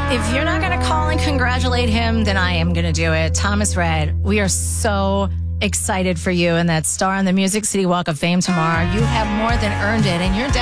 If you're not going to call and congratulate him, then I am going to do it. Thomas Rhett, we are so excited for you and that star on the Music City Walk of Fame tomorrow. You have more than earned it, and you're